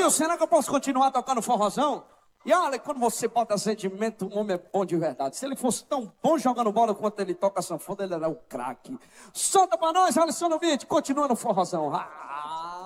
Tio, será que eu posso continuar tocando forrozão? E olha, quando você bota sentimento, o homem é bom de verdade. Se ele fosse tão bom jogando bola quanto ele toca sanfona, ele era um craque. Solta pra nós, Alisson no beat, continua no forrozão.